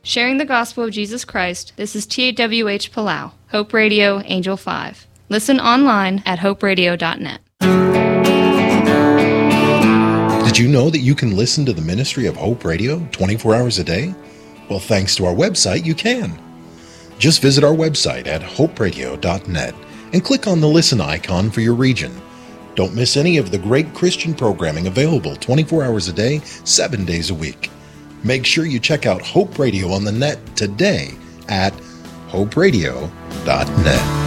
Sharing the gospel of Jesus Christ, this is TAWH Palau, Hope Radio, Angel 5. Listen online at hoperadio.net. Did you know that you can listen to the ministry of Hope Radio 24 hours a day? Well, thanks to our website, you can. Just visit our website at hoperadio.net and click on the listen icon for your region. Don't miss any of the great Christian programming available 24 hours a day, 7 days a week. Make sure you check out Hope Radio on the net today at hoperadio.net.